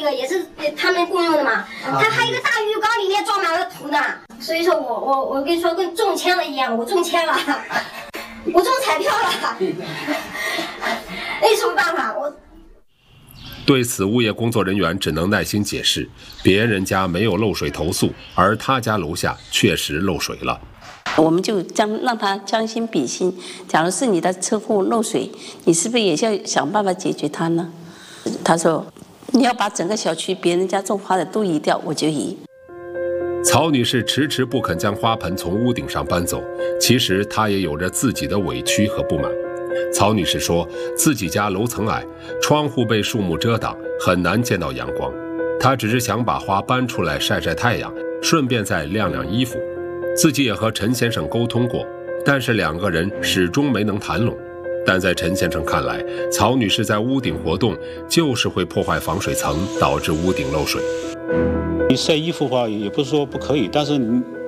个也是他们共用的嘛，它还有一个大浴缸，里面装满了土呢。所以说我跟你说，跟中签了一样，我中签了，我中彩票了，那有什么办法？ 对此，物业工作人员只能耐心解释，别人家没有漏水投诉，而他家楼下确实漏水了。 我们就让他将心比心，假如是你的车库漏水，你是不是也要想办法解决它呢？他说，你要把整个小区别人家种花的都移掉，我就移。 曹女士迟迟不肯将花盆从屋顶上搬走，其实她也有着自己的委屈和不满。曹女士说，自己家楼层矮，窗户被树木遮挡，很难见到阳光。她只是想把花搬出来晒晒太阳，顺便再晾晾衣服。自己也和陈先生沟通过，但是两个人始终没能谈拢。但在陈先生看来，曹女士在屋顶活动就是会破坏防水层，导致屋顶漏水。 你晒衣服的话，也不是说不可以，但是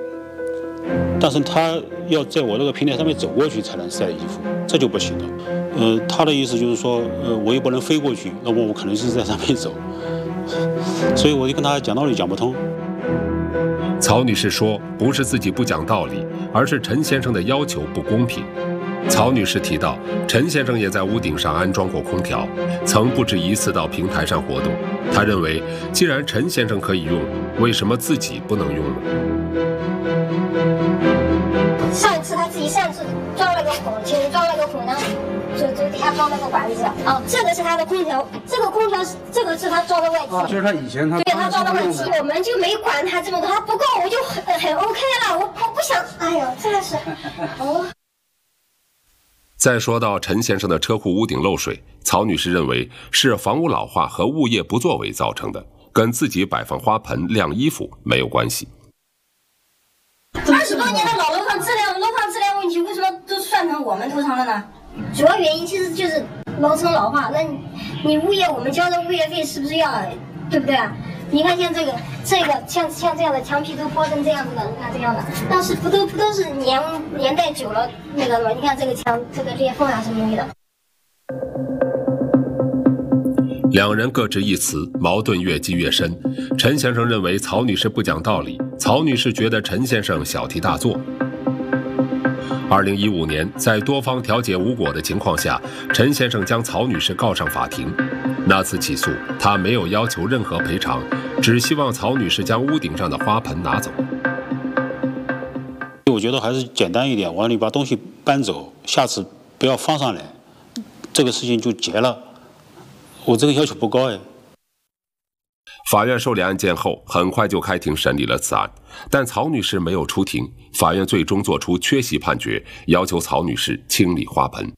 他要在我那个平台上面走过去才能晒衣服，这就不行了。他的意思就是说，我又不能飞过去，那么我可能是在上面走，所以我就跟他讲道理讲不通。 曹女士说，不是自己不讲道理，而是陈先生的要求不公平。曹女士提到，陈先生也在屋顶上安装过空调，曾不止一次到平台上活动。她认为，既然陈先生可以用，为什么自己不能用呢？ 上一次他自己擅自装了个孔，前面装了个孔呢，就底下装了个管子。哦，这个是他的空调，这个空调这个是他装的外机。 就是他以前对他装的外机，我们就没管他这么多，他不够我就很 OK 了，我不想，哎呦，真的是， 再说到陈先生的车库屋顶漏水，曹女士认为是房屋老化和物业不作为造成的，跟自己摆放花盆晾衣服没有关系。 20多年的老楼房质量问题，为什么都算成我们头上了呢？主要原因其实就是楼层老化。那你物业，我们交的物业费是不是要，对不对啊？你看像这个像这样的墙皮都剥成这样子的，你看这样的，但是不都是年代久了那个吗？你看这个墙这个裂缝啊什么东西的。 两人各执一词，矛盾越积越深。陈先生认为曹女士不讲道理，曹女士觉得陈先生小题大做。2015年，在多方调解无果的情况下，陈先生将曹女士告上法庭。那次起诉，他没有要求任何赔偿，只希望曹女士将屋顶上的花盆拿走。 我觉得还是简单一点，我让你把东西搬走，下次不要放上来，这个事情就结了。我这个要求不高哎。 法院受理案件后，很快就开庭审理了此案，但曹女士没有出庭，法院最终作出缺席判决，要求曹女士清理花盆。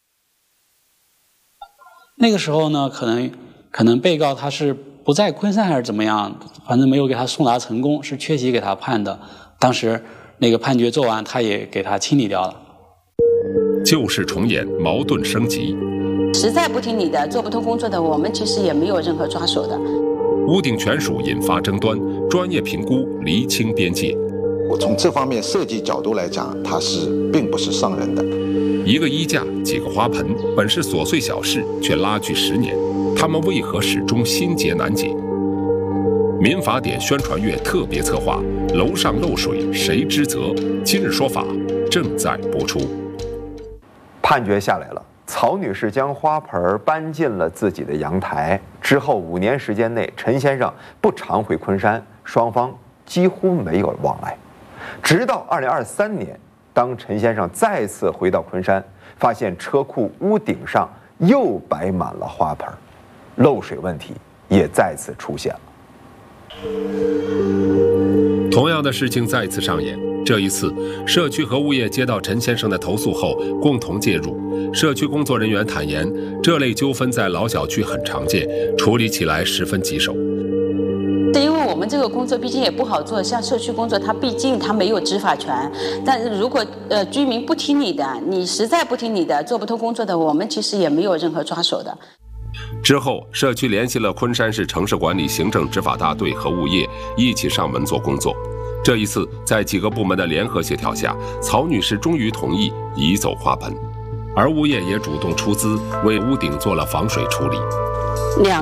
那个时候呢，可能被告他是不在昆山还是怎么样，反正没有给他送达成功，是缺席给他判的。当时那个判决做完，他也给他清理掉了。 旧事重演，矛盾升级。 实在不听你的，做不通工作的，我们其实也没有任何抓手的。 屋顶权属引发争端，专业评估厘清边界。 我从这方面设计角度来讲，它并不是伤人的。 一个衣架，几个花盆，本是琐碎小事，却拉锯10年，他们为何始终心结难解？民法典宣传月特别策划，楼上漏水谁之责？今日说法正在播出。 判决下来了，曹女士将花盆搬进了自己的阳台之后，5年时间内，陈先生不常回昆山，双方几乎没有往来。直到2023年，当陈先生再次回到昆山，发现车库屋顶上又摆满了花盆，漏水问题也再次出现了。 同样的事情再次上演，这一次，社区和物业接到陈先生的投诉后，共同介入。社区工作人员坦言，这类纠纷在老小区很常见，处理起来十分棘手。 因为我们这个工作毕竟也不好做，像社区工作，毕竟没有执法权。但是如果居民不听你的，你实在不听你的，做不通工作的，我们其实也没有任何抓手的。 之后，社区联系了昆山市城市管理行政执法大队和物业一起上门做工作。这一次，在几个部门的联合协调下，曹女士终于同意移走花盆，而物业也主动出资为屋顶做了防水处理。